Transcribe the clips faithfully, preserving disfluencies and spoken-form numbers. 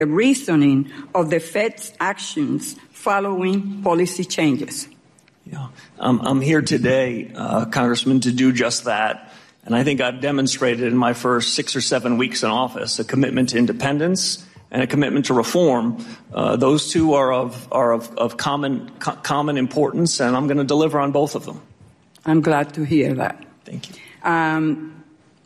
the reasoning of the Fed's actions following policy changes. Yeah, um, I'm here today, uh, Congressman, to do just that. And I think I've demonstrated in my first six or seven weeks in office a commitment to independence and a commitment to reform. Uh, those two are of are of, of common co- common importance, and I'm going to deliver on both of them. I'm glad to hear that. Thank you. Um,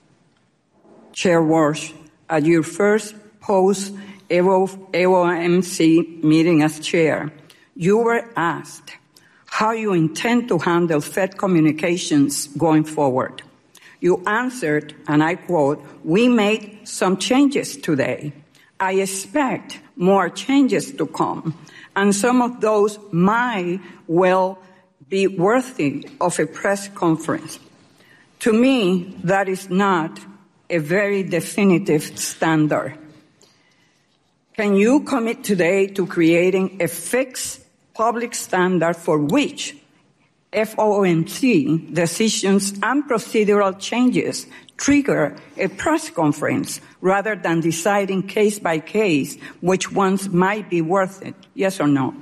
Chair Walsh, at your first post-A O M C meeting as chair, you were asked how you intend to handle Fed communications going forward. You answered, and I quote, "We made some changes today. I expect more changes to come, and some of those might well be worthy of a press conference." To me, that is not a very definitive standard. Can you commit today to creating a fixed public standard for which F O M C decisions and procedural changes trigger a press conference rather than deciding case by case which ones might be worth it? Yes or no?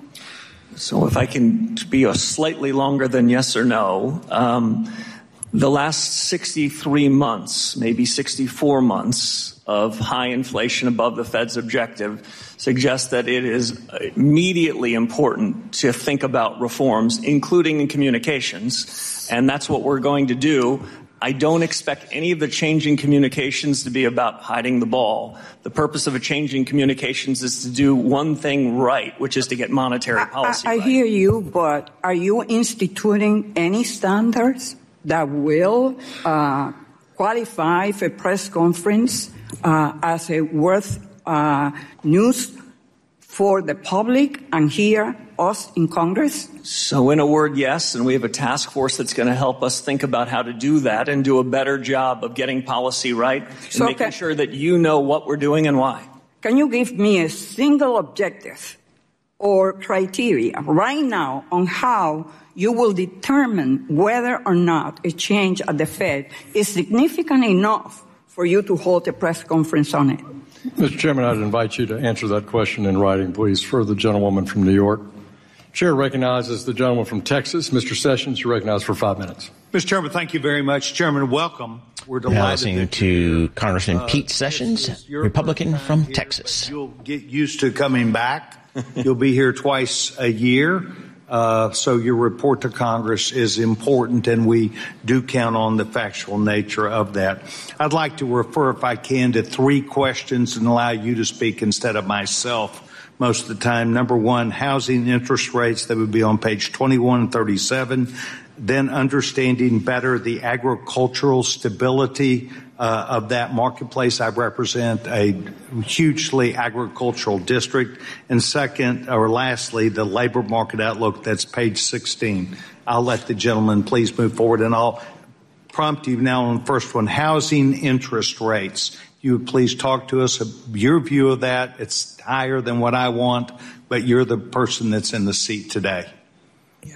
So if I can be a slightly longer than yes or no, um, the last sixty-three months, maybe sixty-four months of high inflation above the Fed's objective suggests that it is immediately important to think about reforms, including in communications, and that's what we're going to do. I don't expect any of the change in communications to be about hiding the ball. The purpose of a change in communications is to do one thing right, which is to get monetary policy I, I, I right. hear you, but are you instituting any standards that will uh, qualify for a press conference uh, as a worth uh, news for the public and here us in Congress? So in a word, yes, and we have a task force that's going to help us think about how to do that and do a better job of getting policy right and so making can, sure that you know what we're doing and why. Can you give me a single objective or criteria right now on how you will determine whether or not a change at the Fed is significant enough for you to hold a press conference on it? Mister Chairman, I'd invite you to answer that question in writing, please, for the gentlewoman from New York. Chair recognizes the gentleman from Texas. Mister Sessions, you're recognized for five minutes. Mister Chairman, thank you very much. Chairman, welcome. We're delighted. Now listening to Congressman uh, Pete Sessions, Republican from here, Texas. You'll get used to coming back. You'll be here twice a year. Uh, so your report to Congress is important, and we do count on the factual nature of that. I'd like to refer, if I can, to three questions and allow you to speak instead of myself most of the time. Number one, housing interest rates. That would be on page twenty-one and thirty-seven. Then understanding better the agricultural stability uh, of that marketplace. I represent a hugely agricultural district. And second, or lastly, the labor market outlook. That's page sixteen. I'll let the gentleman please move forward, and I'll prompt you now on the first one, housing interest rates. You would please talk to us your view of that. It's higher than what I want, but you're the person that's in the seat today. Yeah.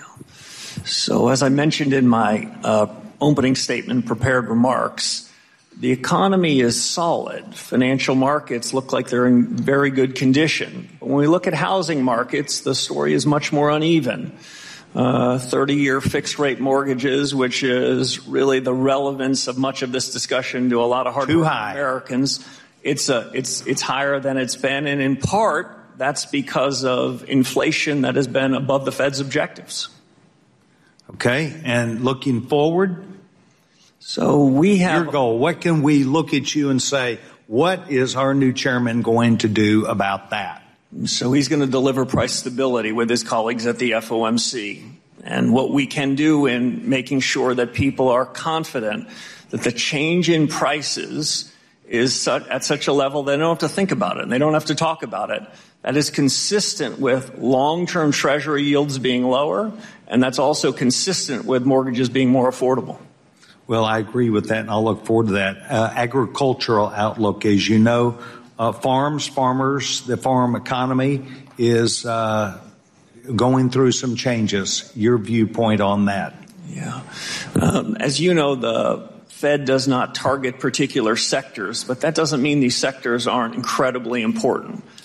So as I mentioned in my uh, opening statement, prepared remarks, the economy is solid. Financial markets look like they're in very good condition. But when we look at housing markets, the story is much more uneven. Uh, thirty-year fixed-rate mortgages, which is really the relevance of much of this discussion to a lot of hard-working Americans. It's a, it's it's higher than it's been, and in part, that's because of inflation that has been above the Fed's objectives. Okay, and looking forward? So we have... Your goal, what can we look at you and say, what is our new chairman going to do about that? So he's going to deliver price stability with his colleagues at the F O M C. And what we can do in making sure that people are confident that the change in prices is such, at such a level they don't have to think about it and they don't have to talk about it. That is consistent with long-term Treasury yields being lower, and that's also consistent with mortgages being more affordable. Well, I agree with that, and I'll look forward to that. Uh, agricultural outlook, as you know, uh, farms, farmers, the farm economy is uh, going through some changes. Your viewpoint on that? Yeah. Um, as you know, the Fed does not target particular sectors, but that doesn't mean these sectors aren't incredibly important.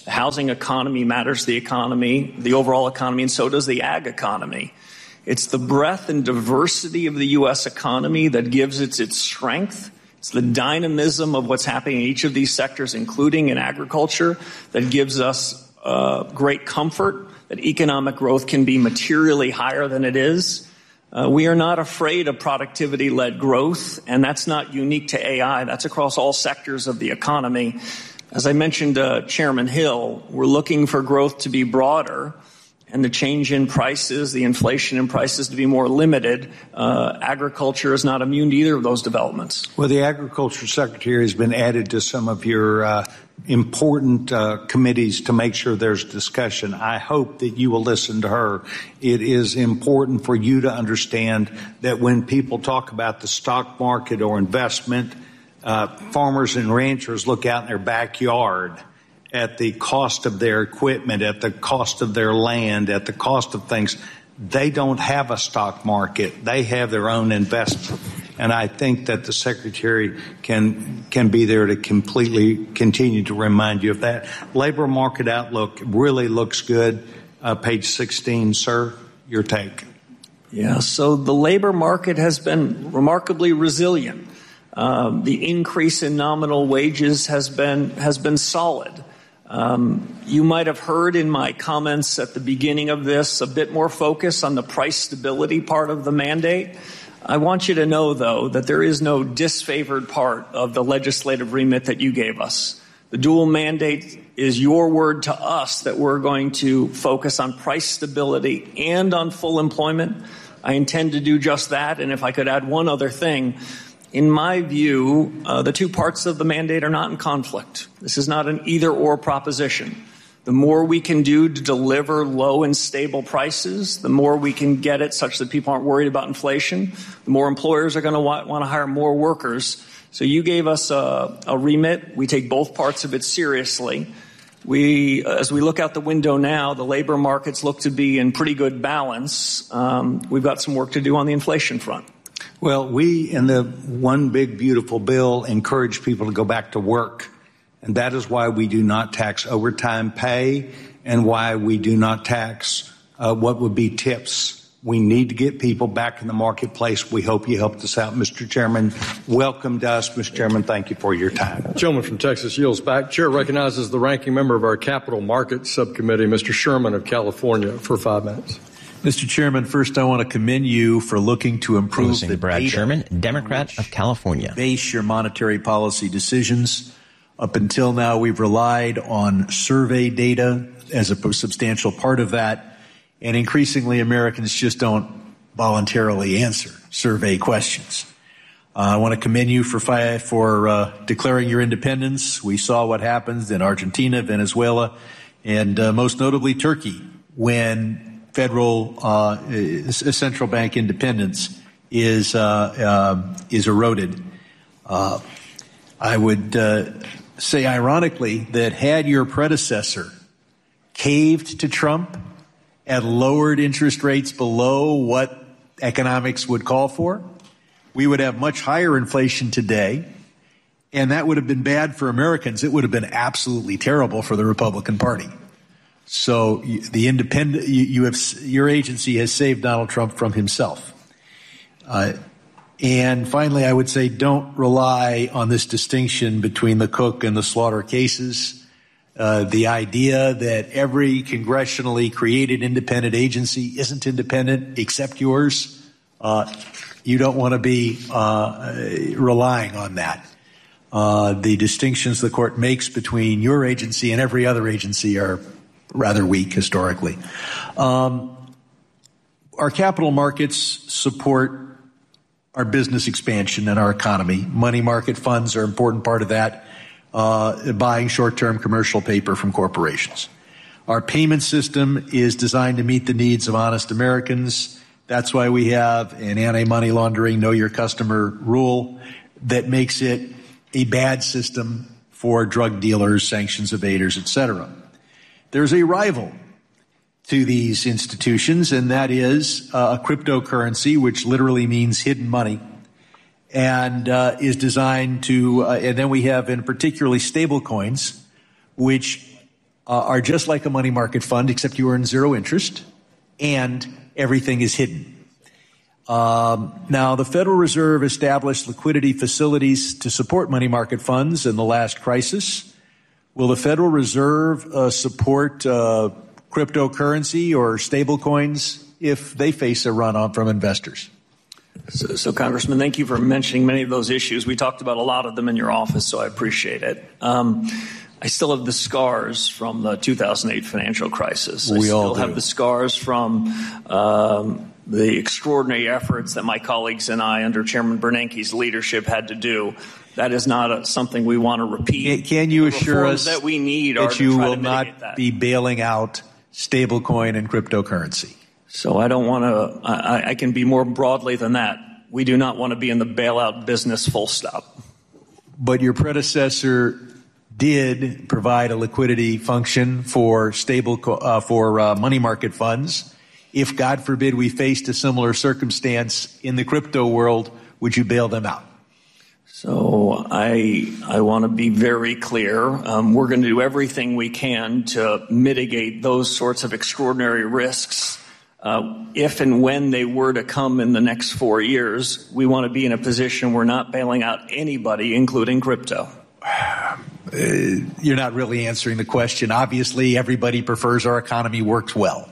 The housing economy matters to the economy, the overall economy, and so does the ag economy. It's the breadth and diversity of the U S economy that gives it its strength. It's the dynamism of what's happening in each of these sectors, including in agriculture, that gives us uh, great comfort that economic growth can be materially higher than it is. Uh, we are not afraid of productivity-led growth, and that's not unique to A I. That's across all sectors of the economy. As I mentioned, uh, Chairman Hill, we're looking for growth to be broader and the change in prices, the inflation in prices to be more limited. Uh, agriculture is not immune to either of those developments. Well, the Agriculture Secretary has been added to some of your uh, important uh, committees to make sure there's discussion. I hope that you will listen to her. It is important for you to understand that when people talk about the stock market or investment, uh, farmers and ranchers look out in their backyard at the cost of their equipment, at the cost of their land, at the cost of things. They don't have a stock market. They have their own investment. And I think that the Secretary can can be there to completely continue to remind you of that. Labor market outlook really looks good. Uh, page sixteen, sir, your take. Yeah, so the labor market has been remarkably resilient. Um, the increase in nominal wages has been has been solid. Um, you might have heard in my comments at the beginning of this a bit more focus on the price stability part of the mandate. I want you to know, though, that there is no disfavored part of the legislative remit that you gave us. The dual mandate is your word to us that we're going to focus on price stability and on full employment. I intend to do just that. And if I could add one other thing, in my view, uh, the two parts of the mandate are not in conflict. This is not an either-or proposition. The more we can do to deliver low and stable prices, the more we can get it such that people aren't worried about inflation, the more employers are going to want, want to hire more workers. So you gave us a, a remit. We take both parts of it seriously. We, as we look out the window now, the labor markets look to be in pretty good balance. Um, we've got some work to do on the inflation front. Well, we in the One Big Beautiful Bill encourage people to go back to work. And that is why we do not tax overtime pay and why we do not tax uh, what would be tips. We need to get people back in the marketplace. We hope you helped us out, Mister Chairman. Welcome to us, Mister Chairman. Thank you for your time. The gentleman from Texas yields back. Chair recognizes the ranking member of our Capital Markets Subcommittee, Mister Sherman of California, for five minutes. Mister Chairman, first I want to commend you for looking to improve the Brad data Sherman, Democrat of California. Base your monetary policy decisions. Up until now, we've relied on survey data as a substantial part of that, and increasingly Americans just don't voluntarily answer survey questions. Uh, I want to commend you for for uh, declaring your independence. We saw what happens in Argentina, Venezuela, and uh, most notably Turkey when federal uh, central bank independence is uh, uh, is eroded. Uh, I would uh, say, ironically, that had your predecessor caved to Trump and lowered interest rates below what economics would call for, we would have much higher inflation today, and that would have been bad for Americans. It would have been absolutely terrible for the Republican Party. So the independent, you, you have, your agency has saved Donald Trump from himself. Uh, and finally, I would say don't rely on this distinction between the Cook and the Slaughter cases. Uh, the idea that every congressionally created independent agency isn't independent except yours, uh, you don't want to be uh, relying on that. Uh, the distinctions the court makes between your agency and every other agency are rather weak historically. Um, our capital markets support our business expansion and our economy. Money market funds are an important part of that, uh, buying short-term commercial paper from corporations. Our payment system is designed to meet the needs of honest Americans. That's why we have an anti-money laundering, know your customer rule that makes it a bad system for drug dealers, sanctions evaders, et cetera. There's a rival to these institutions, and that is uh, a cryptocurrency, which literally means hidden money, and uh, is designed to, uh, and then we have in particularly stable coins, which uh, uh, are just like a money market fund, except you earn zero interest and everything is hidden. Um, now, the Federal Reserve established liquidity facilities to support money market funds in the last crisis. Will the Federal Reserve uh, support uh, cryptocurrency or stablecoins if they face a run-on from investors? So, so, Congressman, thank you for mentioning many of those issues. We talked about a lot of them in your office, so I appreciate it. Um, I still have the scars from the two thousand eight financial crisis. We I still all do. have the scars from um, the extraordinary efforts that my colleagues and I, under Chairman Bernanke's leadership, had to do. That is not a, something we want to repeat. Can you assure us that we need are that to you try will to not mitigate that. be bailing out stablecoin and cryptocurrency? So I don't want to, I, I can be more broadly than that. We do not want to be in the bailout business, full stop. But your predecessor did provide a liquidity function for stable, uh, for uh, money market funds. If, God forbid, we faced a similar circumstance in the crypto world, would you bail them out? So I I want to be very clear. Um, we're going to do everything we can to mitigate those sorts of extraordinary risks. Uh, if and when they were to come in the next four years, we want to be in a position we're not bailing out anybody, including crypto. Uh, you're not really answering the question. Obviously, everybody prefers our economy works well.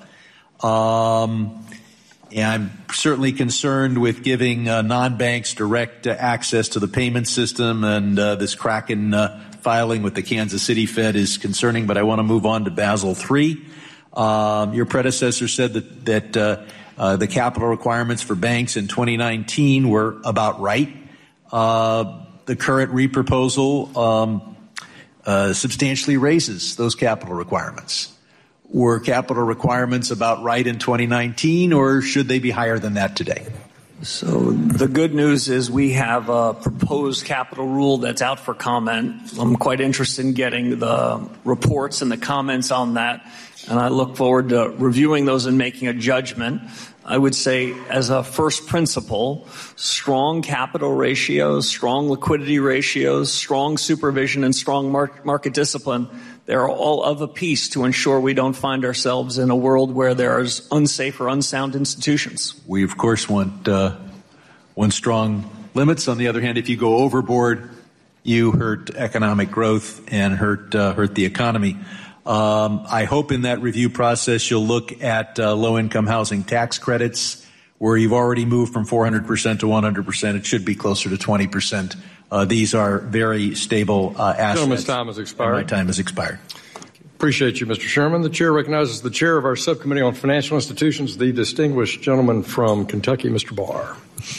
Um, and I'm certainly concerned with giving uh, non-banks direct uh, access to the payment system, and uh, this Kraken uh, filing with the Kansas City Fed is concerning, but I want to move on to Basel three. Um, your predecessor said that, that uh, uh, the capital requirements for banks in twenty nineteen were about right. Uh, the current reproposal um, uh, substantially raises those capital requirements. Were capital requirements about right in twenty nineteen, or should they be higher than that today? So the good news is we have a proposed capital rule that's out for comment. I'm quite interested in getting the reports and the comments on that, and I look forward to reviewing those and making a judgment. I would say, as a first principle, strong capital ratios, strong liquidity ratios, strong supervision, and strong mar- market discipline, they're all of a piece to ensure we don't find ourselves in a world where there's unsafe or unsound institutions. We, of course, want uh, want strong limits. On the other hand, if you go overboard, you hurt economic growth and hurt uh, hurt the economy. Um, I hope in that review process you'll look at uh, low-income housing tax credits, where you've already moved from four hundred percent to one hundred percent. It should be closer to twenty percent. Uh, these are very stable uh, assets. Gentleman's time has expired. My time has expired. Appreciate you, Mister Chairman. The chair recognizes the chair of our subcommittee on financial institutions, the distinguished gentleman from Kentucky, Mister Barr.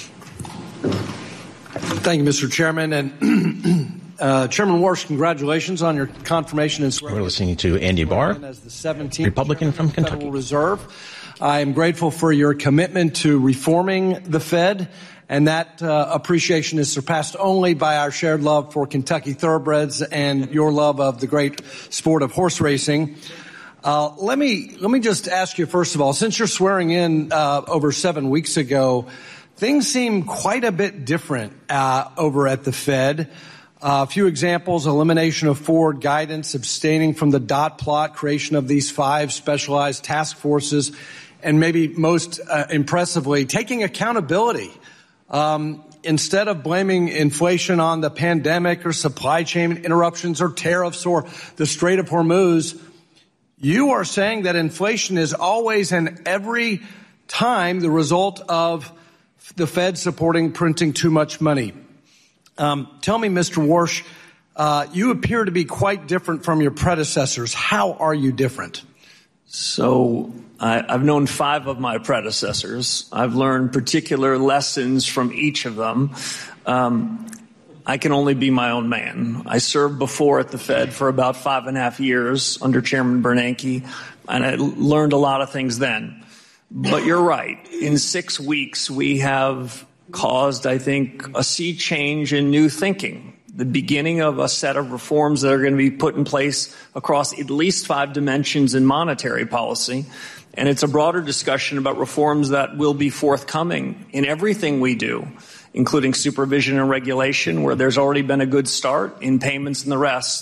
Thank you, Mister Chairman. And uh, Chairman Warsh, congratulations on your confirmation and swearing. We're listening to Andy Barr, as the seventeenth Republican from Kentucky. Federal Reserve. I am grateful for your commitment to reforming the Fed, and that uh, appreciation is surpassed only by our shared love for Kentucky thoroughbreds and your love of the great sport of horse racing. Uh, let me let me just ask you, first of all, since you're swearing in uh, over seven weeks ago, things seem quite a bit different uh, over at the Fed. Uh, a few examples: elimination of forward guidance, abstaining from the dot plot, creation of these five specialized task forces, and maybe most uh, impressively, taking accountability. Um, instead of blaming inflation on the pandemic or supply chain interruptions or tariffs or the Strait of Hormuz, you are saying that inflation is always and every time the result of the Fed supporting printing too much money. Um, tell me, Mister Warsh, uh, you appear to be quite different from your predecessors. How are you different? So I, I've known five of my predecessors. I've learned particular lessons from each of them. Um, I can only be my own man. I served before at the Fed for about five and a half years under Chairman Bernanke, and I learned a lot of things then. But you're right. In six weeks, we have caused, I think, a sea change in new thinking. The beginning of a set of reforms that are going to be put in place across at least five dimensions in monetary policy. And it's a broader discussion about reforms that will be forthcoming in everything we do, including supervision and regulation, where there's already been a good start, in payments and the rest.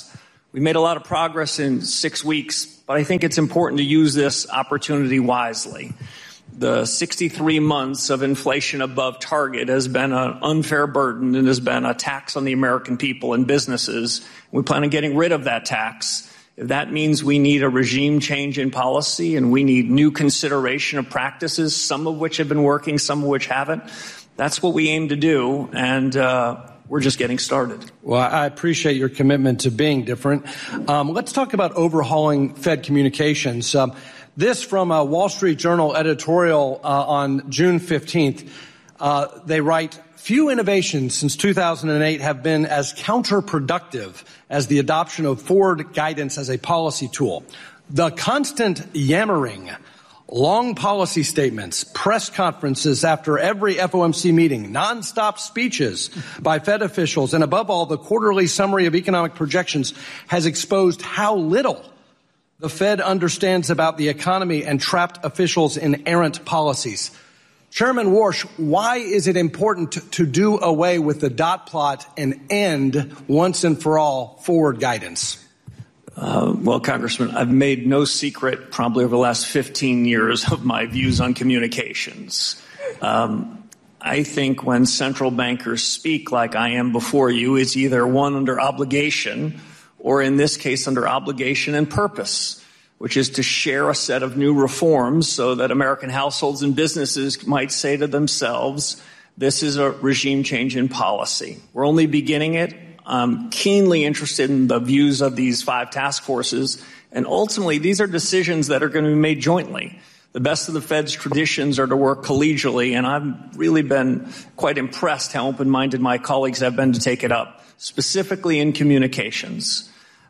We made a lot of progress in six weeks, but I think it's important to use this opportunity wisely. The sixty-three months of inflation above target has been an unfair burden and has been a tax on the American people and businesses. We plan on getting rid of that tax. If that means we need a regime change in policy and we need new consideration of practices, some of which have been working, some of which haven't, that's what we aim to do, and uh, we're just getting started. Well, I appreciate your commitment to being different. Um, let's talk about overhauling Fed communications. Um, this from a Wall Street Journal editorial uh, on June fifteenth. Uh, they write, few innovations since two thousand eight have been as counterproductive as the adoption of forward guidance as a policy tool. The constant yammering, long policy statements, press conferences after every F O M C meeting, nonstop speeches by Fed officials, and above all, the quarterly summary of economic projections has exposed how little the Fed understands about the economy and trapped officials in errant policies. Chairman Warsh, why is it important to, to do away with the dot plot and end once and for all forward guidance? Uh, well, Congressman, I've made no secret probably over the last fifteen years of my views on communications. Um, I think when central bankers speak like I am before you, it's either one under obligation or in this case under obligation and purpose, which is to share a set of new reforms so that American households and businesses might say to themselves, this is a regime change in policy. We're only beginning it. I'm keenly interested in the views of these five task forces, and ultimately these are decisions that are going to be made jointly. The best of the Fed's traditions are to work collegially, and I've really been quite impressed how open-minded my colleagues have been to take it up, specifically in communications.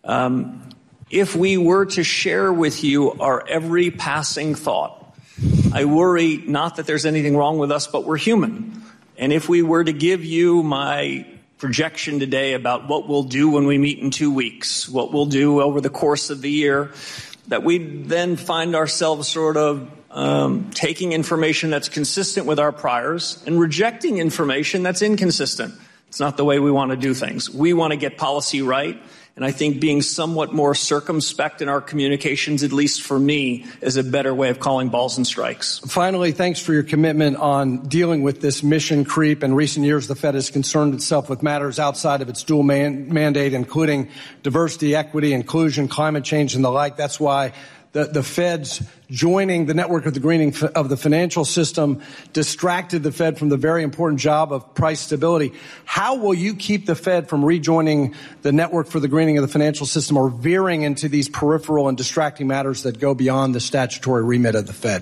Um, if we were to share with you our every passing thought, I worry not that there's anything wrong with us, but we're human. And if we were to give you my projection today about what we'll do when we meet in two weeks, what we'll do over the course of the year, that we then find ourselves sort of um, taking information that's consistent with our priors and rejecting information that's inconsistent. It's not the way we want to do things. We want to get policy right. And I think being somewhat more circumspect in our communications, at least for me, is a better way of calling balls and strikes. Finally, thanks for your commitment on dealing with this mission creep. In recent years, the Fed has concerned itself with matters outside of its dual man- mandate, including diversity, equity, inclusion, climate change, and the like. That's why the, the Fed's joining the network of the greening f- of the financial system distracted the Fed from the very important job of price stability. How will you keep the Fed from rejoining the network for the greening of the financial system or veering into these peripheral and distracting matters that go beyond the statutory remit of the Fed?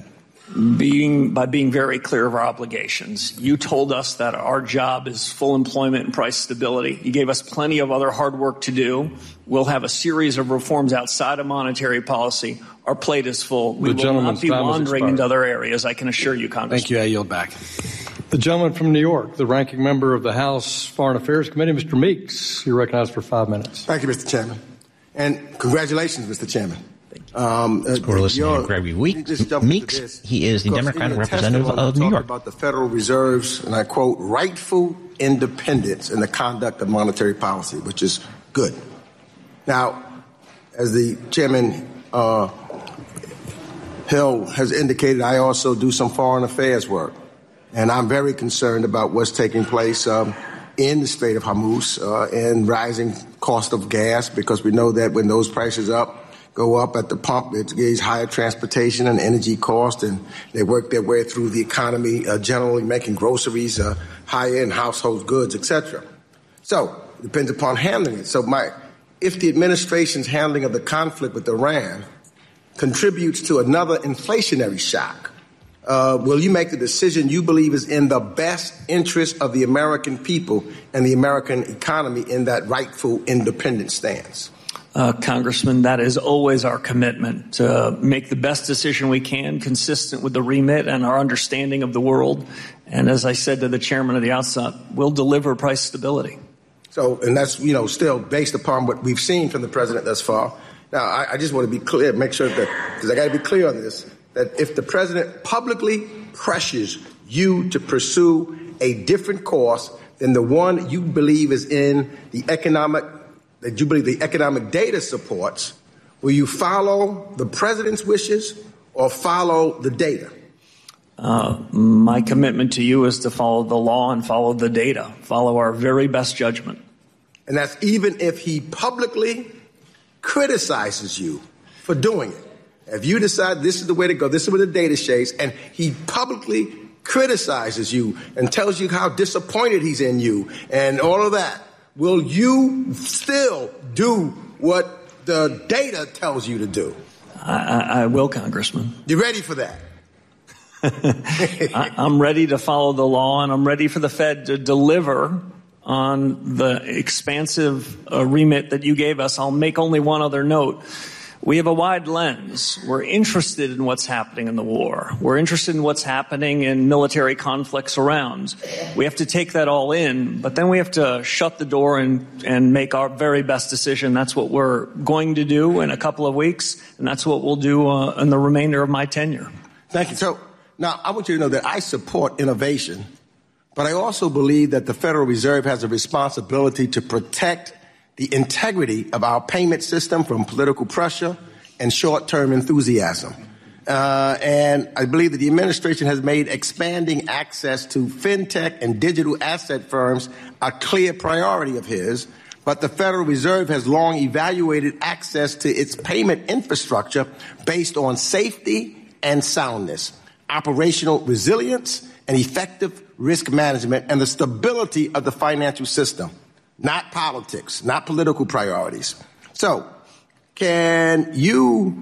Being, by being very clear of our obligations. You told us that our job is full employment and price stability. You gave us plenty of other hard work to do. We'll have a series of reforms outside of monetary policy. Our plate is full. We the will not be wandering into other areas, I can assure you, Congressman. Thank you. I yield back. The gentleman from New York, the ranking member of the House Foreign Affairs Committee, Mister Meeks. You're recognized for five minutes. Thank you, Mister Chairman. And congratulations, Mister Chairman. Um, uh, We're listening to Gregory Weeks. Meeks. He is the Democratic representative of New York. About the Federal Reserve's, and I quote, rightful independence in the conduct of monetary policy, which is good. Now, as the Chairman uh, Hill has indicated, I also do some foreign affairs work, and I'm very concerned about what's taking place um, in the Strait of Hormuz uh, and rising cost of gas, because we know that when those prices up, go up at the pump, it gives higher transportation and energy cost, and they work their way through the economy, uh, generally making groceries, uh, high-end household goods, et cetera. So it depends upon handling it. So my, if the administration's handling of the conflict with Iran contributes to another inflationary shock, uh, will you make the decision you believe is in the best interest of the American people and the American economy in that rightful independent stance? Uh, Congressman, that is always our commitment to make the best decision we can, consistent with the remit and our understanding of the world. And as I said to the chairman at the outset, we'll deliver price stability. So, and that's, you know, still based upon what we've seen from the president thus far. Now, I, I just want to be clear, make sure that, because I got to be clear on this, that if the president publicly pressures you to pursue a different course than the one you believe is in the economic that you believe the economic data supports, will you follow the president's wishes or follow the data? Uh, my commitment to you is to follow the law and follow the data, follow our very best judgment. And that's even if he publicly criticizes you for doing it. If you decide this is the way to go, this is what the data shows, and he publicly criticizes you and tells you how disappointed he's in you and all of that, will you still do what the data tells you to do? I, I, I will, Congressman. You ready for that? I, I'm ready to follow the law, and I'm ready for the Fed to deliver on the expansive uh, remit that you gave us. I'll make only one other note. We have a wide lens. We're interested in what's happening in the war. We're interested in what's happening in military conflicts around. We have to take that all in, but then we have to shut the door and, and make our very best decision. That's what we're going to do in a couple of weeks, and that's what we'll do uh, in the remainder of my tenure. Thank you. So now I want you to know that I support innovation, but I also believe that the Federal Reserve has a responsibility to protect the integrity of our payment system from political pressure and short-term enthusiasm. Uh, and I believe that the administration has made expanding access to fintech and digital asset firms a clear priority of his, but the Federal Reserve has long evaluated access to its payment infrastructure based on safety and soundness, operational resilience, and effective risk management, and the stability of the financial system. Not politics, not political priorities. So, can you,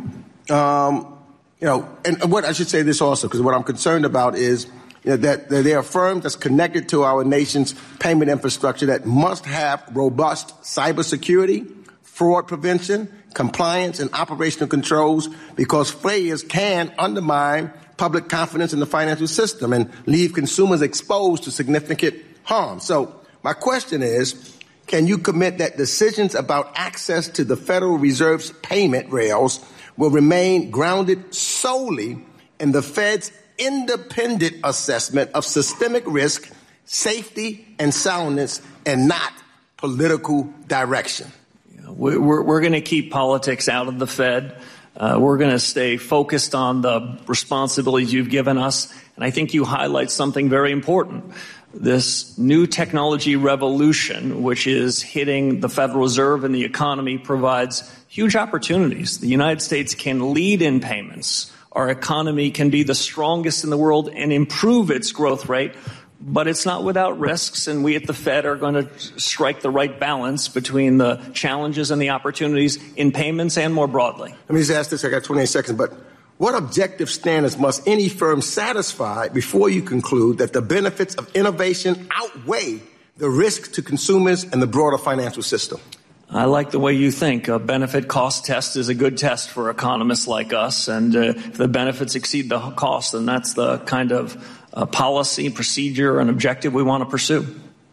um, you know, and what I should say this also, because what I'm concerned about is you know, that, that there are firms that's connected to our nation's payment infrastructure that must have robust cybersecurity, fraud prevention, compliance, and operational controls, because failures can undermine public confidence in the financial system and leave consumers exposed to significant harm. So, my question is, can you commit that decisions about access to the Federal Reserve's payment rails will remain grounded solely in the Fed's independent assessment of systemic risk, safety, and soundness, and not political direction? We're, we're going to keep politics out of the Fed. Uh, we're going to stay focused on the responsibilities you've given us. And I think you highlight something very important. This new technology revolution, which is hitting the Federal Reserve and the economy, provides huge opportunities. The United States can lead in payments. Our economy can be the strongest in the world and improve its growth rate, but it's not without risks, and we at the Fed are going to strike the right balance between the challenges and the opportunities in payments and more broadly. Let me just ask this. I got twenty-eight seconds, but what objective standards must any firm satisfy before you conclude that the benefits of innovation outweigh the risk to consumers and the broader financial system? I like the way you think. A benefit cost test is a good test for economists like us, and uh, if the benefits exceed the cost, then that's the kind of uh, policy, procedure, and objective we want to pursue.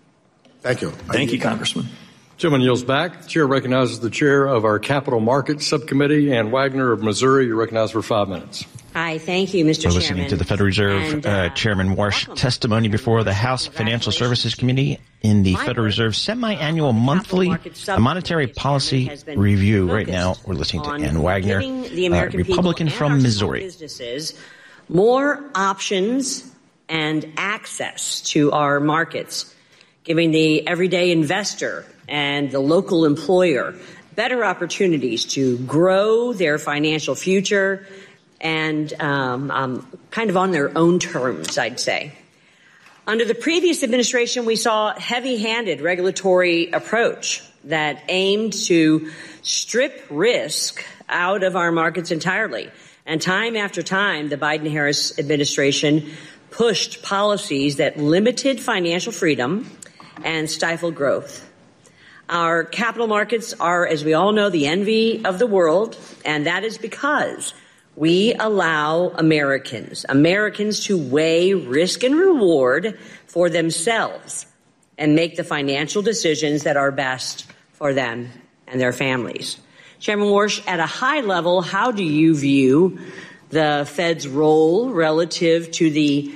Thank you. Thank you, Congressman. Gentleman yields back. The chair recognizes the chair of our Capital Markets Subcommittee, Ann Wagner of Missouri. You're recognized for five minutes. Hi, thank you, Mister We're Chairman. listening to the Federal Reserve and, uh, uh, Chairman Warsh testimony before the House Financial Services Committee in the Federal Reserve semi-annual monthly monetary policy review. Right now, we're listening to Ann Wagner, uh, Republican from Missouri. More options and access to our markets, giving the everyday investor and the local employer better opportunities to grow their financial future and um, um, kind of on their own terms, I'd say. Under the previous administration, we saw a heavy-handed regulatory approach that aimed to strip risk out of our markets entirely. And time after time, the Biden-Harris administration pushed policies that limited financial freedom and stifled growth. Our capital markets are, as we all know, the envy of the world, and that is because we allow Americans, Americans to weigh risk and reward for themselves and make the financial decisions that are best for them and their families. Chairman Warsh, at a high level, how do you view the Fed's role relative to the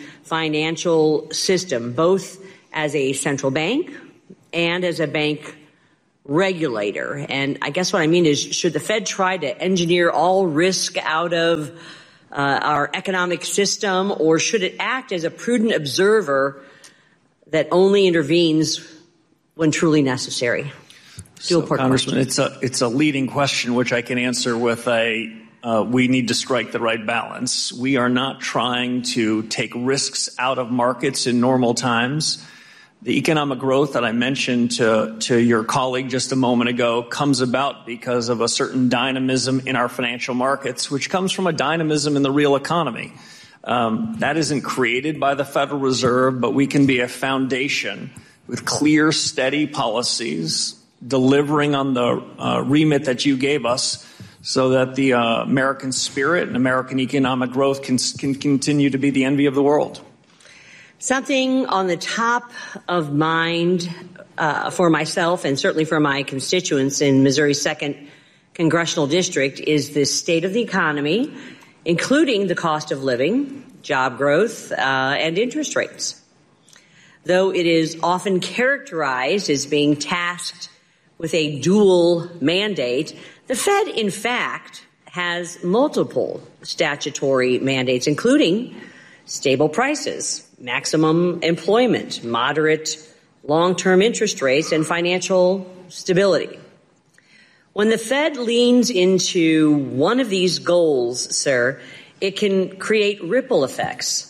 financial system, both as a central bank and as a bank regulator. And I guess what I mean is, should the Fed try to engineer all risk out of uh, our economic system, or should it act as a prudent observer that only intervenes when truly necessary? So, Congressman, it's a, it's a leading question, which I can answer with a, uh, we need to strike the right balance. We are not trying to take risks out of markets in normal times. The economic growth that I mentioned to, to your colleague just a moment ago comes about because of a certain dynamism in our financial markets, which comes from a dynamism in the real economy. Um, that isn't created by the Federal Reserve, but we can be a foundation with clear, steady policies, delivering on the uh, remit that you gave us so that the uh, American spirit and American economic growth can, can continue to be the envy of the world. Something on the top of mind uh, for myself and certainly for my constituents in Missouri's second congressional district is the state of the economy, including the cost of living, job growth, uh, and interest rates. Though it is often characterized as being tasked with a dual mandate, the Fed, in fact, has multiple statutory mandates, including stable prices, maximum employment, moderate long-term interest rates, and financial stability. When the Fed leans into one of these goals, sir, it can create ripple effects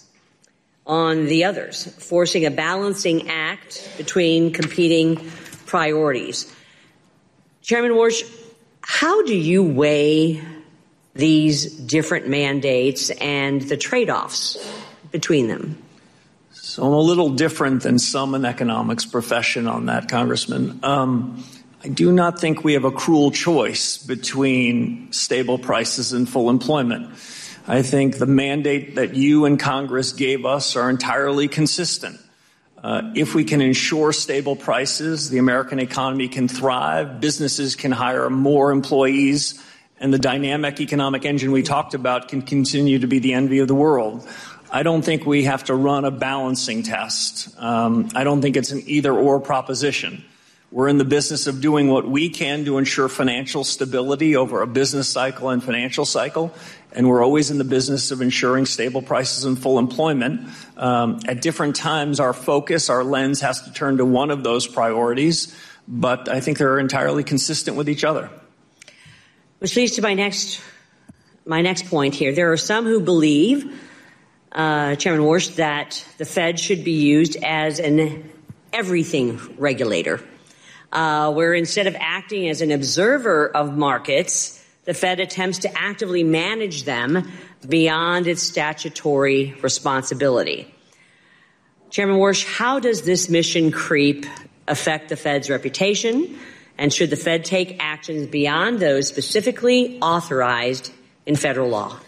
on the others, forcing a balancing act between competing priorities. Chairman Warsh, how do you weigh these different mandates and the trade-offs between them? So I'm a little different than some in the economics profession on that, Congressman. Um, I do not think we have a cruel choice between stable prices and full employment. I think the mandate that you and Congress gave us are entirely consistent. Uh, if we can ensure stable prices, the American economy can thrive, businesses can hire more employees, and the dynamic economic engine we talked about can continue to be the envy of the world. I don't think we have to run a balancing test. Um, I don't think it's an either-or proposition. We're in the business of doing what we can to ensure financial stability over a business cycle and financial cycle, and we're always in the business of ensuring stable prices and full employment. Um, at different times, our focus, our lens has to turn to one of those priorities, but I think they're entirely consistent with each other. Which leads to my next, my next point here. There are some who believe, uh, Chairman Warsh, that the Fed should be used as an everything regulator, uh, where instead of acting as an observer of markets, the Fed attempts to actively manage them beyond its statutory responsibility. Chairman Warsh, how does this mission creep affect the Fed's reputation? And should the Fed take actions beyond those specifically authorized in federal law?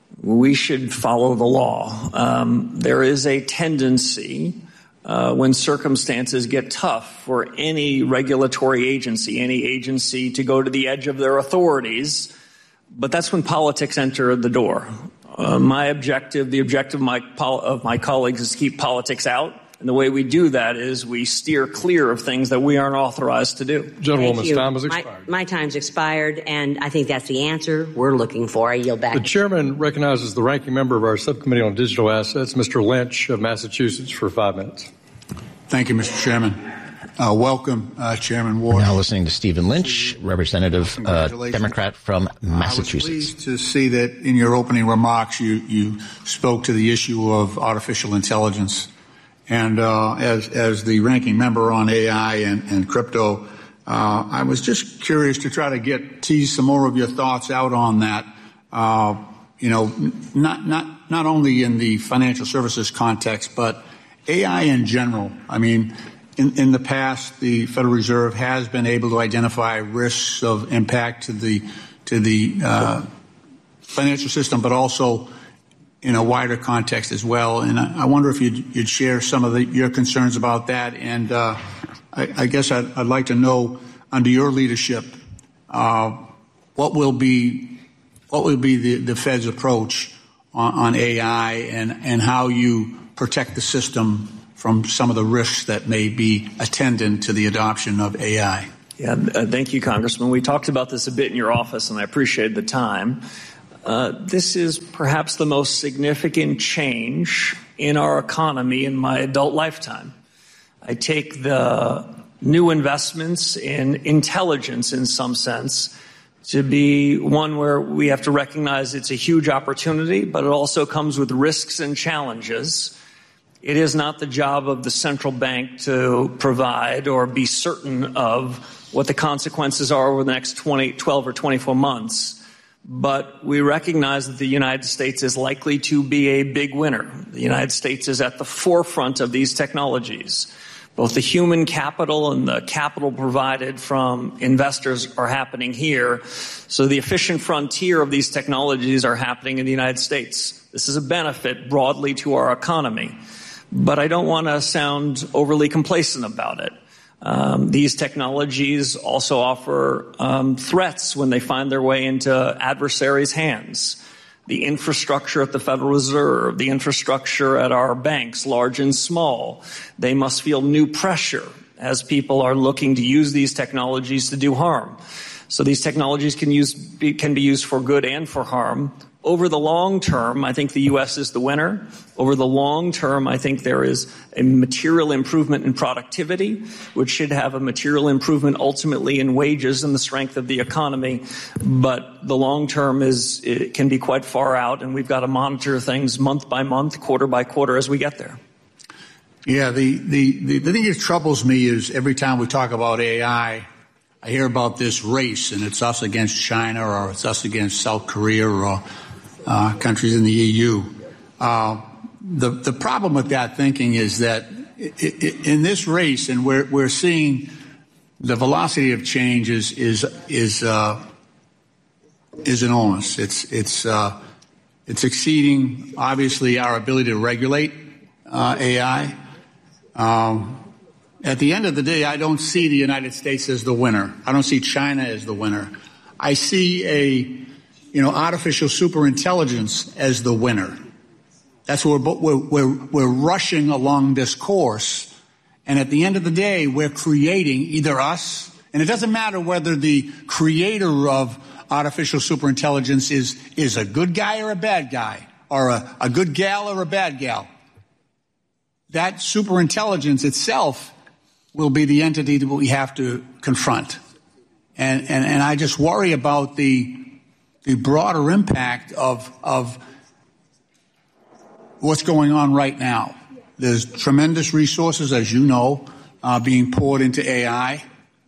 We should follow the law. Um, there is a tendency uh, when circumstances get tough for any regulatory agency, any agency to go to the edge of their authorities, but that's when politics enter the door. Uh, my objective, the objective of my, of my colleagues is to keep politics out. And the way we do that is we steer clear of things that we aren't authorized to do. Gentlewoman's time has expired. My, my time's expired, and I think that's the answer we're looking for. I yield back. The chairman recognizes the ranking member of our subcommittee on digital assets, Mister Lynch of Massachusetts, for five minutes. Thank you, Mister Chairman. Uh, welcome, uh, Chairman Warsh. Now listening to Stephen Lynch, representative, uh, Democrat from Massachusetts. I was pleased to see that in your opening remarks you, you spoke to the issue of artificial intelligence. And uh, as, as the ranking member on A I and, and crypto, uh, I was just curious to try to get tease some more of your thoughts out on that. Uh, you know, not not not only in the financial services context, but A I in general. I mean, in, in the past, the Federal Reserve has been able to identify risks of impact to the to the uh, financial system, but also in a wider context as well. And I, I wonder if you'd, you'd share some of the, your concerns about that. And uh, I, I guess I'd, I'd like to know, under your leadership, uh, what will be what will be the, the Fed's approach on, on A I and, and how you protect the system from some of the risks that may be attendant to the adoption of A I. Yeah, uh, thank you, Congressman. We talked about this a bit in your office, and I appreciate the time. Uh, this is perhaps the most significant change in our economy in my adult lifetime. I take the new investments in intelligence, in some sense, to be one where we have to recognize it's a huge opportunity, but it also comes with risks and challenges. It is not the job of the central bank to provide or be certain of what the consequences are over the next twenty, twelve or twenty-four months. But we recognize that the United States is likely to be a big winner. The United States is at the forefront of these technologies. Both the human capital and the capital provided from investors are happening here. So the efficient frontier of these technologies are happening in the United States. This is a benefit broadly to our economy. But I don't want to sound overly complacent about it. Um, these technologies also offer um, threats when they find their way into adversaries' hands. The infrastructure at the Federal Reserve, the infrastructure at our banks, large and small, they must feel new pressure as people are looking to use these technologies to do harm. So these technologies can use be, can be used for good and for harm. Over the long term, I think the U S is the winner. Over the long term, I think there is a material improvement in productivity, which should have a material improvement ultimately in wages and the strength of the economy. But the long term is it can be quite far out, and we've got to monitor things month by month, quarter by quarter as we get there. Yeah, the, the, the, the thing that troubles me is every time we talk about A I, I hear about this race, and it's us against China or it's us against South Korea or Uh, countries in the E U. Uh, the the problem with that thinking is that it, it, in this race, and we're we're seeing the velocity of change is is is uh, is enormous. It's it's uh, it's exceeding obviously our ability to regulate uh, A I. Um, at the end of the day, I don't see the United States as the winner. I don't see China as the winner. I see a You know, artificial superintelligence as the winner. That's what we're, we're, we're, we're rushing along this course. And at the end of the day, we're creating either us, and it doesn't matter whether the creator of artificial superintelligence is, is a good guy or a bad guy, or a, a good gal or a bad gal. That superintelligence itself will be the entity that we have to confront. And, and, and I just worry about the the broader impact of, of what's going on right now. There's tremendous resources, as you know, uh, being poured into A I.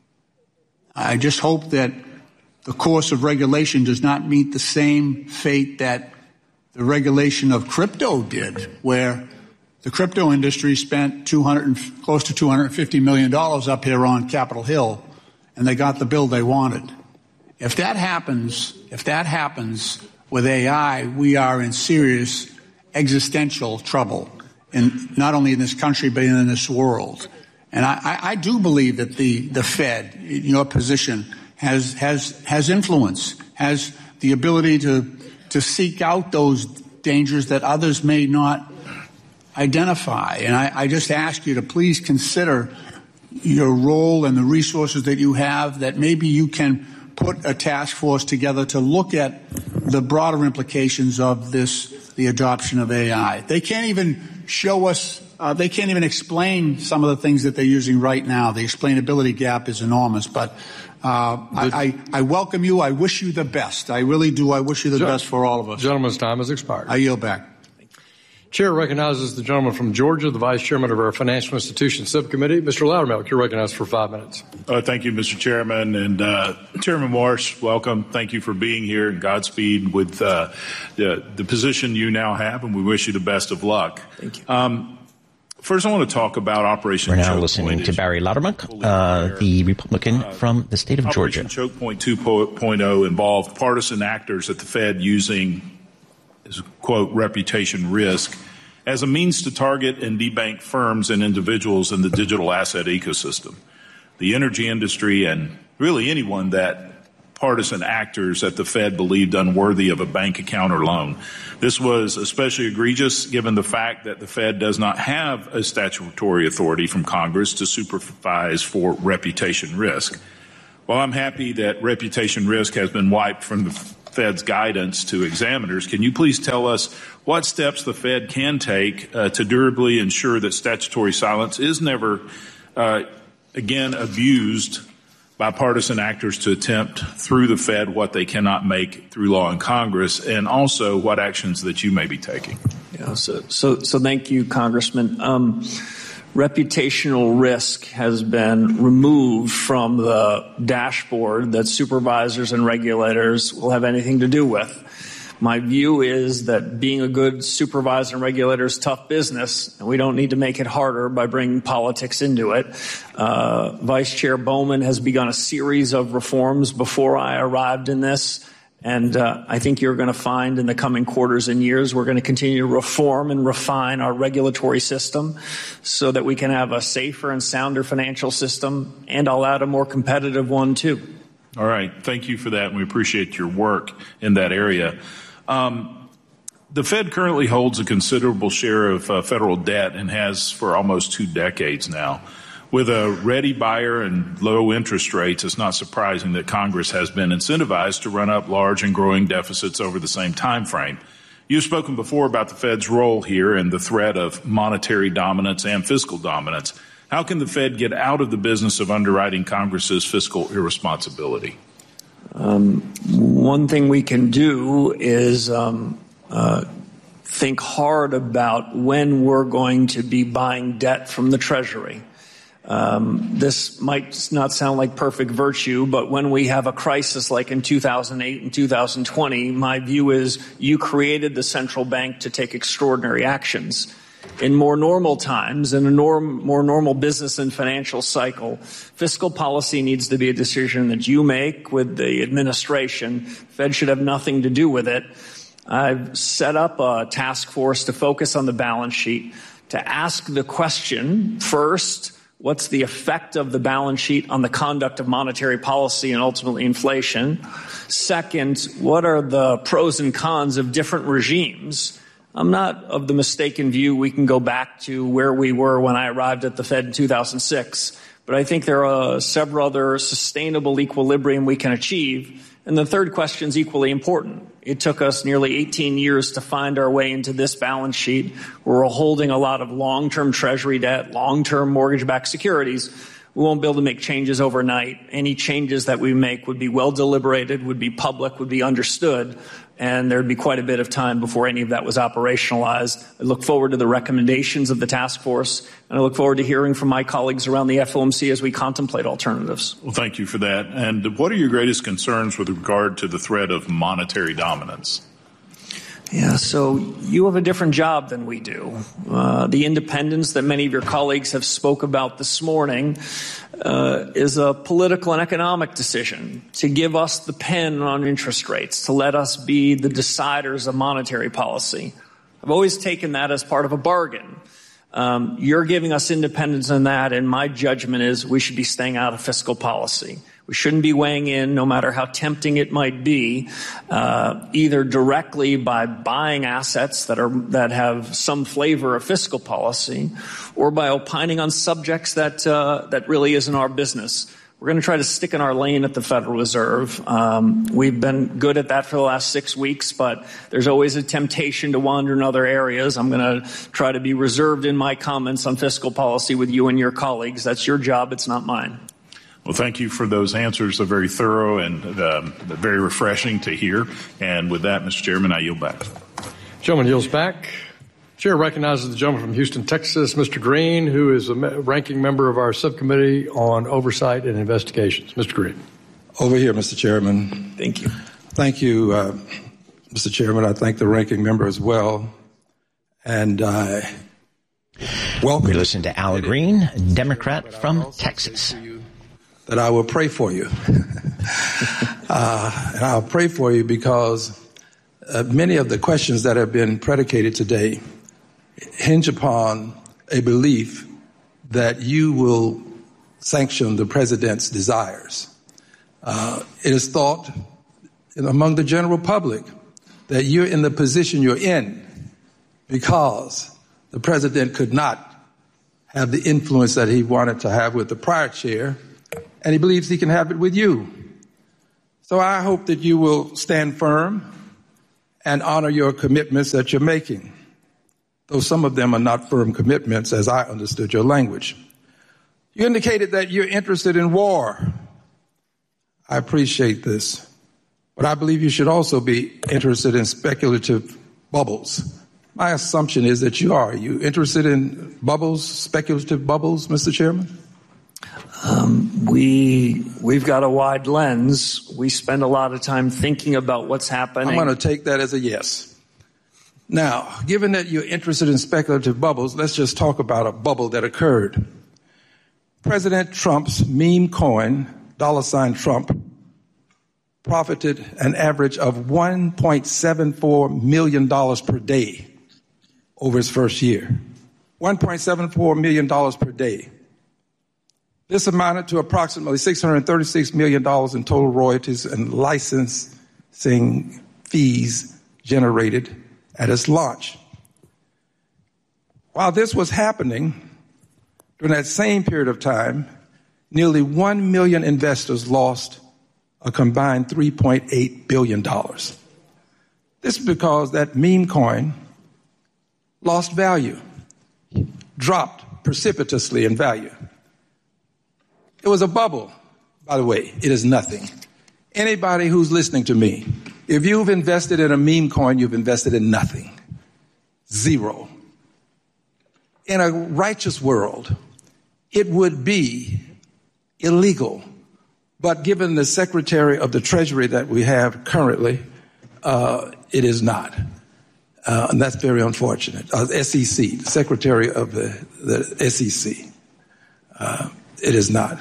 I just hope that the course of regulation does not meet the same fate that the regulation of crypto did, where the crypto industry spent two hundred, close to two hundred fifty million dollars up here on Capitol Hill, and they got the bill they wanted. If that happens, if that happens with A I, we are in serious existential trouble, in not only in this country but in this world. And I, I, I do believe that the, the Fed, in your position, has has has influence, has the ability to to seek out those dangers that others may not identify. And I, I just ask you to please consider your role and the resources that you have, that maybe you can put a task force together to look at the broader implications of this, the adoption of A I. They can't even show us, uh, they can't even explain some of the things that they're using right now. The explainability gap is enormous. But uh, I, I, I welcome you. I wish you the best. I really do. I wish you the best for all of us. Gentleman's time has expired. I yield back. Chair recognizes the gentleman from Georgia, the Vice Chairman of our Financial Institutions Subcommittee. Mister Loudermilk, you're recognized for five minutes. Uh, thank you, Mister Chairman. And uh, Chairman Warsh, welcome. Thank you for being here, and Godspeed with uh, the, the position you now have, and we wish you the best of luck. Thank you. Um, First, I want to talk about Operation We're now Choke listening Point. to Barry Loudermilk, uh, the Republican uh, from the state of Operation Georgia. Choke Point two point oh involved partisan actors at the Fed using, as a quote, reputation risk as a means to target and debank firms and individuals in the digital asset ecosystem. The energy industry and really anyone that partisan actors at the Fed believed unworthy of a bank account or loan. This was especially egregious given the fact that the Fed does not have a statutory authority from Congress to supervise for reputation risk. While I'm happy that reputation risk has been wiped from the Fed's guidance to examiners, can you please tell us what steps the Fed can take uh, to durably ensure that statutory silence is never uh, again abused by partisan actors to attempt through the Fed what they cannot make through law in Congress, and also what actions that you may be taking? Yeah, so, so, so thank you, Congressman. Um, reputational risk has been removed from the dashboard that supervisors and regulators will have anything to do with. My view is that being a good supervisor and regulator is tough business, and we don't need to make it harder by bringing politics into it. Uh, Vice Chair Bowman has begun a series of reforms before I arrived in this, and uh, I think you're going to find in the coming quarters and years we're going to continue to reform and refine our regulatory system so that we can have a safer and sounder financial system, and I'll add a more competitive one, too. All right. Thank you for that, and we appreciate your work in that area. Um, the Fed currently holds a considerable share of uh, federal debt and has for almost two decades now. With a ready buyer and low interest rates, it's not surprising that Congress has been incentivized to run up large and growing deficits over the same time frame. You've spoken before about the Fed's role here and the threat of monetary dominance and fiscal dominance. How can the Fed get out of the business of underwriting Congress's fiscal irresponsibility? Um, one thing we can do is um, uh, think hard about when we're going to be buying debt from the Treasury. Um, this might not sound like perfect virtue, but when we have a crisis like in two thousand eight and two thousand twenty, my view is you created the central bank to take extraordinary actions. In more normal times, in a norm, more normal business and financial cycle, fiscal policy needs to be a decision that you make with the administration. Fed should have nothing to do with it. I've set up a task force to focus on the balance sheet, to ask the question, first, what's the effect of the balance sheet on the conduct of monetary policy and ultimately inflation? Second, what are the pros and cons of different regimes? I'm not of the mistaken view we can go back to where we were when I arrived at the Fed in two thousand six, but I think there are several other sustainable equilibrium we can achieve. And the third question is equally important. It took us nearly eighteen years to find our way into this balance sheet. We're holding a lot of long-term Treasury debt, long-term mortgage-backed securities. We won't be able to make changes overnight. Any changes that we make would be well deliberated, would be public, would be understood, and there'd be quite a bit of time before any of that was operationalized. I look forward to the recommendations of the task force, and I look forward to hearing from my colleagues around the F O M C as we contemplate alternatives. Well, thank you for that. And what are your greatest concerns with regard to the threat of monetary dominance? Yeah, so you have a different job than we do. Uh, the independence that many of your colleagues have spoke about this morning uh, is a political and economic decision to give us the pen on interest rates, to let us be the deciders of monetary policy. I've always taken that as part of a bargain. Um, you're giving us independence in that, and my judgment is we should be staying out of fiscal policy. We shouldn't be weighing in, no matter how tempting it might be, uh, either directly by buying assets that are that have some flavor of fiscal policy, or by opining on subjects that uh, that really isn't our business. We're going to try to stick in our lane at the Federal Reserve. Um, we've been good at that for the last six weeks, but there's always a temptation to wander in other areas. I'm going to try to be reserved in my comments on fiscal policy with you and your colleagues. That's your job. It's not mine. Well, thank you for those answers. They're very thorough and um, very refreshing to hear. And with that, Mister Chairman, I yield back. Gentleman yields back. Chair recognizes the gentleman from Houston, Texas, Mister Green, who is a ranking member of our subcommittee on oversight and investigations. Mister Green. Over here, Mister Chairman. Thank you. Thank you, uh, Mister Chairman. I thank the ranking member as well. And I uh, welcome. We listen to Al Green, Democrat from Texas. That I will pray for you. uh, and I'll pray for you because uh, many of the questions that have been predicated today hinge upon a belief that you will sanction the president's desires. Uh, it is thought among the general public that you're in the position you're in because the president could not have the influence that he wanted to have with the prior chair, and he believes he can have it with you. So I hope that you will stand firm and honor your commitments that you're making, though some of them are not firm commitments as I understood your language. You indicated that you're interested in war. I appreciate this, but I believe you should also be interested in speculative bubbles. My assumption is that you are. Are you interested in bubbles, speculative bubbles, Mister Chairman? Um, we, we've got a wide lens. We spend a lot of time thinking about what's happening. I'm going to take that as a yes. Now, given that you're interested in speculative bubbles, let's just talk about a bubble that occurred. President Trump's meme coin, dollar sign Trump, profited an average of one point seven four million dollars per day over his first year. one point seven four million dollars per day. This amounted to approximately six hundred thirty-six million dollars in total royalties and licensing fees generated at its launch. While this was happening, during that same period of time, nearly one million investors lost a combined three point eight billion dollars. This is because that meme coin lost value, dropped precipitously in value. It was a bubble, by the way. It is nothing. Anybody who's listening to me, if you've invested in a meme coin, you've invested in nothing. Zero. In a righteous world, it would be illegal. But given the Secretary of the Treasury that we have currently, uh, it is not. Uh, and that's very unfortunate. Uh, S E C, the Secretary of the, the S E C. Uh, it is not.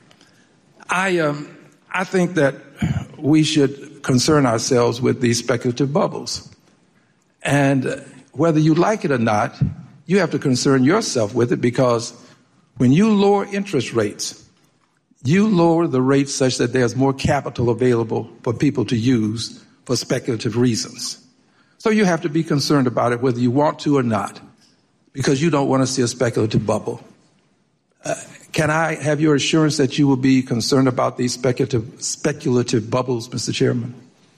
I, um, I think that we should concern ourselves with these speculative bubbles. And whether you like it or not, you have to concern yourself with it, because when you lower interest rates, you lower the rates such that there's more capital available for people to use for speculative reasons. So you have to be concerned about it whether you want to or not, because you don't want to see a speculative bubble. Uh, can I have your assurance that you will be concerned about these speculative, speculative bubbles, Mister Chairman?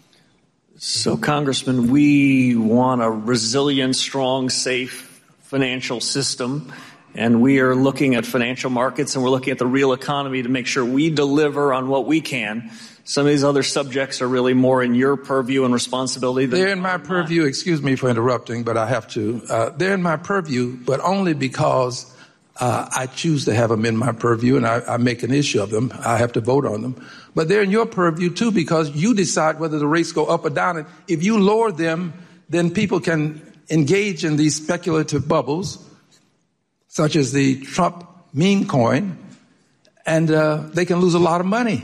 So, Congressman, we want a resilient, strong, safe financial system. And we are looking at financial markets, and we're looking at the real economy to make sure we deliver on what we can. Some of these other subjects are really more in your purview and responsibility. Than they're in my purview. Excuse me for interrupting, but I have to. Uh, they're in my purview, but only because uh, I choose to have them in my purview, and I, I make an issue of them. I have to vote on them. But they're in your purview, too, because you decide whether the rates go up or down. And if you lower them, then people can engage in these speculative bubbles, such as the Trump meme coin, and uh, they can lose a lot of money,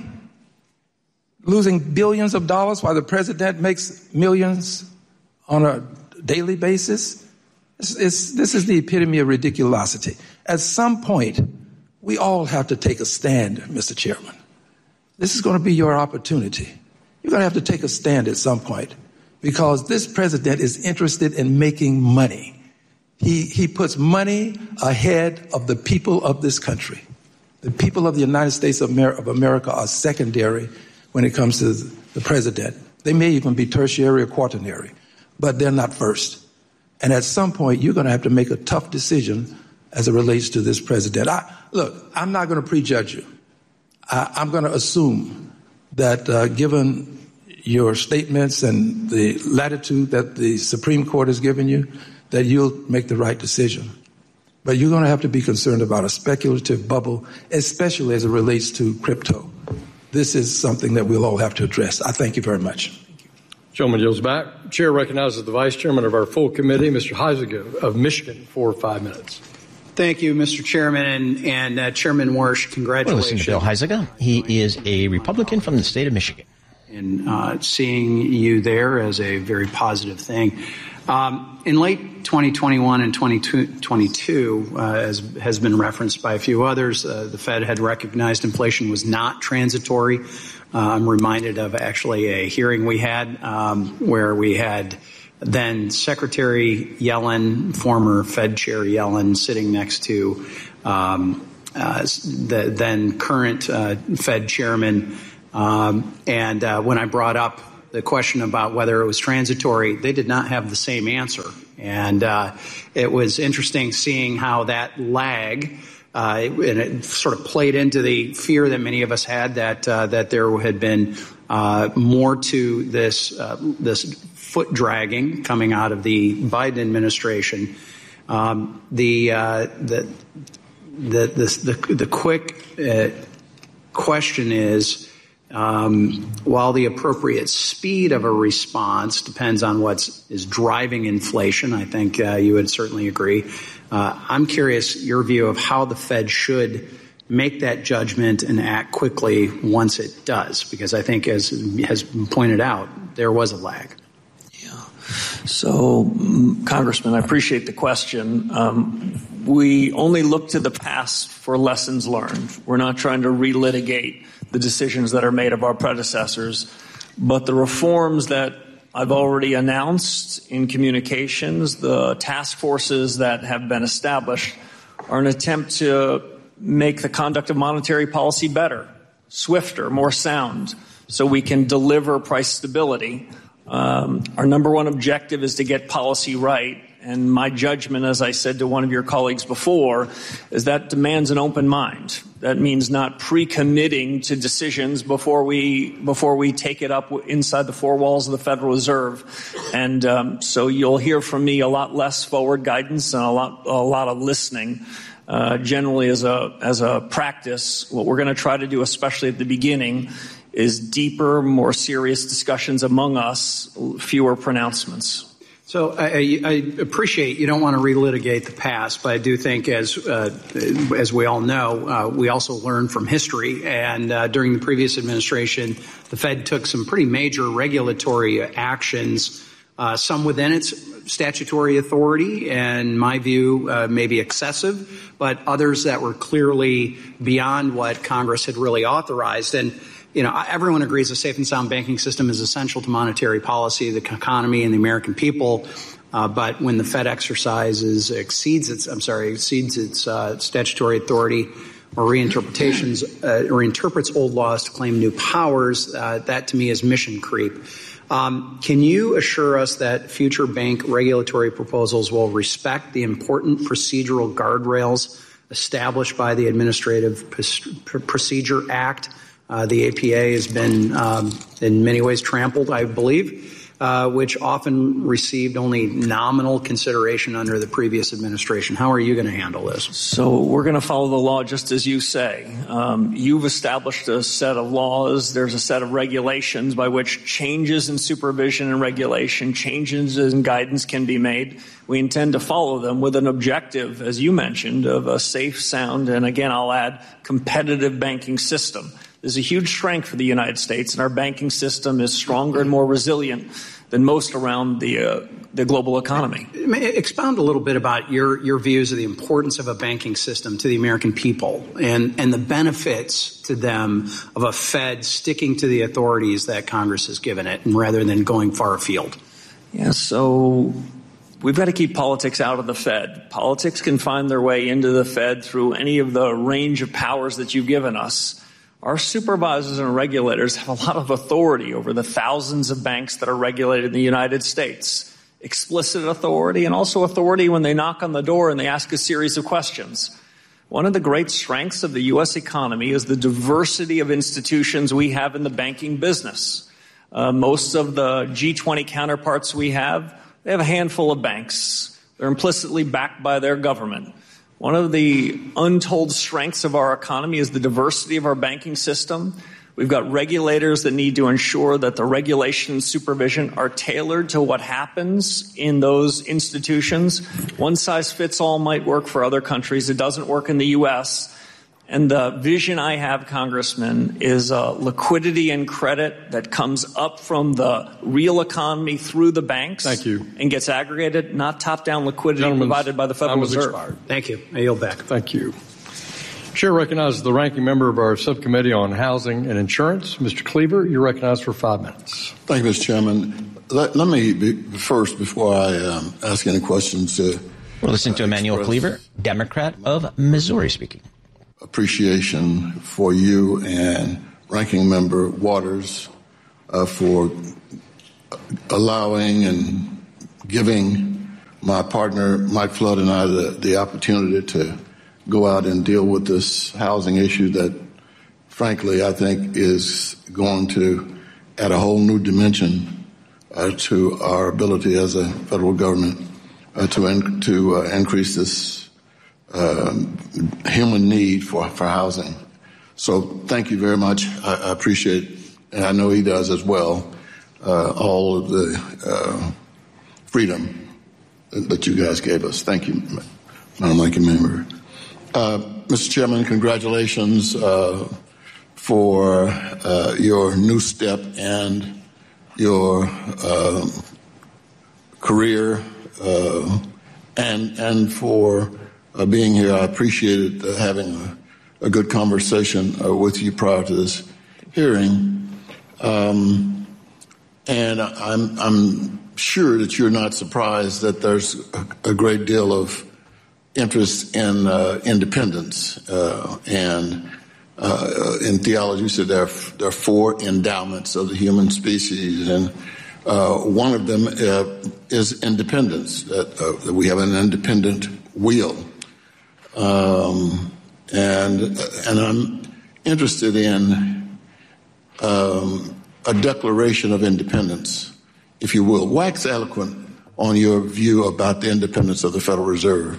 losing billions of dollars while the president makes millions on a daily basis. It's, it's, this is the epitome of ridiculosity. At some point, we all have to take a stand, Mister Chairman. This is going to be your opportunity. You're going to have to take a stand at some point, because this president is interested in making money. He, he puts money ahead of the people of this country. The people of the United States of America, of America are secondary when it comes to the president. They may even be tertiary or quaternary, but they're not first. And at some point, you're going to have to make a tough decision as it relates to this president. I, look, I'm not going to prejudge you. I, I'm going to assume that uh, given your statements and the latitude that the Supreme Court has given you, that you'll make the right decision. But you're going to have to be concerned about a speculative bubble, especially as it relates to crypto. This is something that we'll all have to address. I thank you very much. Gentleman yields back. Chair recognizes the Vice Chairman of our full committee, Mister Huizenga of Michigan, for five minutes. Thank you, Mister Chairman, and, and uh, Chairman Warsh, congratulations. Well, listen to Bill Huizenga. He is a Republican from the state of Michigan. And uh, seeing you there as a very positive thing. Um, in late twenty twenty-one and twenty twenty-two, uh, as has been referenced by a few others, uh, the Fed had recognized inflation was not transitory. Uh, I'm reminded of actually a hearing we had um, where we had then Secretary Yellen, former Fed Chair Yellen, sitting next to um, uh, the then current uh, Fed chairman. Um, and uh, when I brought up the question about whether it was transitory, they did not have the same answer. And uh, it was interesting seeing how that lag, uh, and it sort of played into the fear that many of us had that uh, that there had been uh, more to this uh, this foot dragging coming out of the Biden administration. Um, the, uh, the the the the the quick uh, question is, Um, while the appropriate speed of a response depends on what is driving inflation, I think uh, you would certainly agree. Uh, I'm curious your view of how the Fed should make that judgment and act quickly once it does, because I think, as has been pointed out, there was a lag. Yeah. So, Congressman, I appreciate the question. Um, we only look to the past for lessons learned. We're not trying to relitigate the decisions that are made of our predecessors, but the reforms that I've already announced in communications, the task forces that have been established, are an attempt to make the conduct of monetary policy better, swifter, more sound, so we can deliver price stability. Um, our number one objective is to get policy right. And my judgment, as I said to one of your colleagues before, is that demands an open mind. That means not pre-committing to decisions before we before we take it up inside the four walls of the Federal Reserve. And um, so you'll hear from me a lot less forward guidance and a lot a lot of listening. Uh, generally, as a as a practice, what we're going to try to do, especially at the beginning, is deeper, more serious discussions among us, fewer pronouncements. So I, I appreciate you don't want to relitigate the past, but I do think, as uh, as we all know, uh, we also learn from history. And uh, during the previous administration, the Fed took some pretty major regulatory actions, uh, some within its statutory authority, and in my view, uh, maybe excessive, but others that were clearly beyond what Congress had really authorized. And You know, everyone agrees a safe and sound banking system is essential to monetary policy, the economy, and the American people. Uh, but when the Fed exercises exceeds its, I'm sorry, exceeds its uh, statutory authority or reinterpretations uh, or interprets old laws to claim new powers, uh, that to me is mission creep. Um, can you assure us that future bank regulatory proposals will respect the important procedural guardrails established by the Administrative Procedure Act? Uh, the A P A has been um, in many ways trampled, I believe, uh, which often received only nominal consideration under the previous administration. How are you going to handle this? So we're going to follow the law just as you say. Um, you've established a set of laws. There's a set of regulations by which changes in supervision and regulation, changes in guidance can be made. We intend to follow them with an objective, as you mentioned, of a safe, sound, and again, I'll add, competitive banking system. Is a huge strength for the United States, and our banking system is stronger and more resilient than most around the uh, the global economy. Expound a little bit about your your views of the importance of a banking system to the American people and and the benefits to them of a Fed sticking to the authorities that Congress has given it, and rather than going far afield. Yeah, so we've got to keep politics out of the Fed. Politics can find their way into the Fed through any of the range of powers that you've given us. Our supervisors and regulators have a lot of authority over the thousands of banks that are regulated in the United States. Explicit authority and also authority when they knock on the door and they ask a series of questions. One of the great strengths of the U S economy is the diversity of institutions we have in the banking business. Uh, most of the G twenty counterparts we have, they have a handful of banks. They're implicitly backed by their government. One of the untold strengths of our economy is the diversity of our banking system. We've got regulators that need to ensure that the regulation and supervision are tailored to what happens in those institutions. One size fits all might work for other countries. It doesn't work in the U S. And the vision I have, Congressman, is uh, liquidity and credit that comes up from the real economy through the banks. Thank you. And gets aggregated, not top-down liquidity provided by the Federal Reserve. Expired. Thank you. I yield back. Thank you. Chair recognizes the ranking member of our subcommittee on housing and insurance, Mister Cleaver. You're recognized for five minutes. Thank you, Mister Chairman. Let, let me be first, before I um, ask any questions. Uh, We're listening to Emmanuel Cleaver, Democrat of Missouri, speaking. appreciation for you and Ranking Member Waters uh, for allowing and giving my partner Mike Flood and I the, the opportunity to go out and deal with this housing issue that, frankly, I think is going to add a whole new dimension uh, to our ability as a federal government uh, to in, to uh, increase this uh, human need for, for housing. So thank you very much. I, I appreciate, and I know he does as well, uh, all of the uh, freedom that you guys gave us. Thank you, Madam Ranking Member. Uh, Mister Chairman, congratulations uh, for uh, your new step and your uh, career uh, and and for uh, being here. I appreciated uh, having a, a good conversation uh, with you prior to this hearing. Um, and I'm, I'm sure that you're not surprised that there's a, a great deal of interest in uh, independence. Uh, and uh, in theology, you said there are, there are four endowments of the human species, and uh, one of them uh, is independence, that, uh, that we have an independent will. Um, and, and I'm interested in um, a declaration of independence, if you will. Wax eloquent on your view about the independence of the Federal Reserve.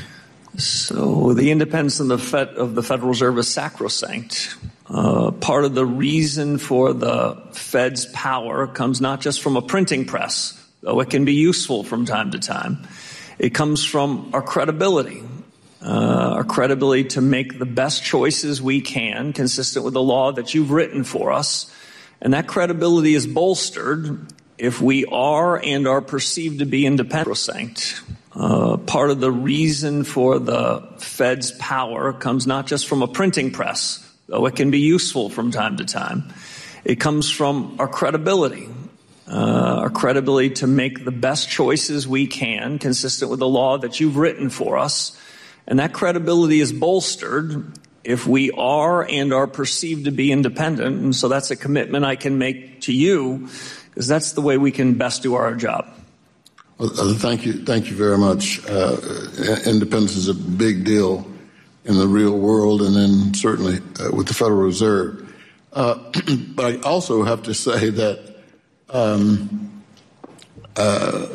So the independence of the, Fed, of the Federal Reserve is sacrosanct. Uh, part of the reason for the Fed's power comes not just from a printing press, though it can be useful from time to time. It comes from our credibility, uh, our credibility to make the best choices we can, consistent with the law that you've written for us. And that credibility is bolstered if we are and are perceived to be independent. Uh, part of the reason for the Fed's power comes not just from a printing press, though it can be useful from time to time. It comes from our credibility, uh, our credibility to make the best choices we can, consistent with the law that you've written for us. And that credibility is bolstered if we are and are perceived to be independent. And so that's a commitment I can make to you, because that's the way we can best do our job. Well, thank you. Thank you very much. Uh, independence is a big deal in the real world, and then certainly uh, with the Federal Reserve. Uh, but I also have to say that um, uh,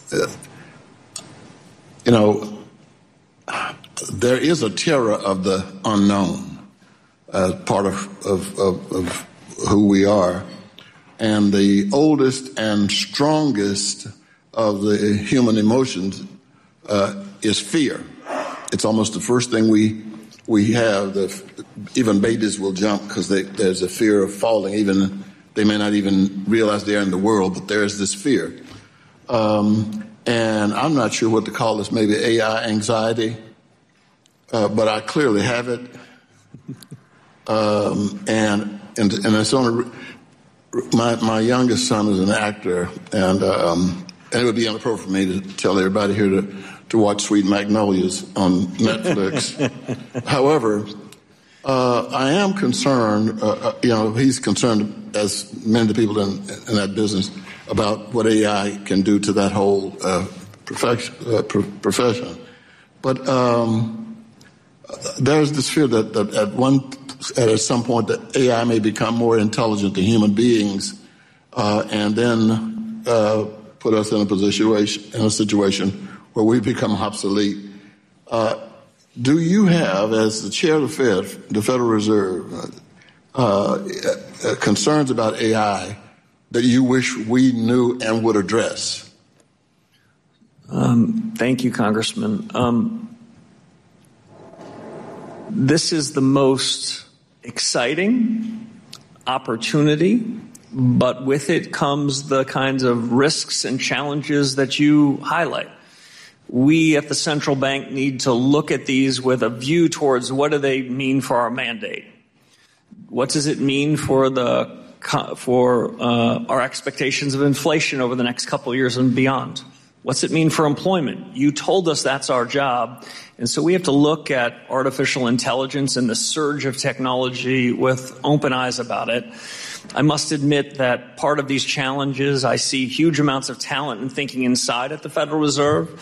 you know, there is a terror of the unknown as part of, of, of, of who we are. And the oldest and strongest of the human emotions uh, is fear. It's almost the first thing we we have. That even babies will jump because there's a fear of falling. Even they may not even realize they're in the world, but there is this fear. Um, and I'm not sure what to call this. Maybe A I anxiety, uh, but I clearly have it. Um, and and and it's only my my youngest son is an actor, and. Um, And it would be inappropriate for me to tell everybody here to, to watch Sweet Magnolias on Netflix. However, uh, I am concerned, uh, you know, he's concerned, as many of the people in, in that business, about what A I can do to that whole uh, profession, uh, pro- profession. But um, there's this fear that, that at one, at some point, that A I may become more intelligent than human beings, uh, and then uh, put us in a position, in a situation where we become obsolete. Uh, do you have, as the chair of the Fed, the Federal Reserve, uh, uh, concerns about A I that you wish we knew and would address? Um, thank you, Congressman. Um, this is the most exciting opportunity, but with it comes the kinds of risks and challenges that you highlight. We at the central bank need to look at these with a view towards what do they mean for our mandate? What does it mean for the for uh, our expectations of inflation over the next couple of years and beyond? What's it mean for employment? You told us that's our job. And so we have to look at artificial intelligence and the surge of technology with open eyes about it. I must admit that part of these challenges, I see huge amounts of talent and thinking inside at the Federal Reserve.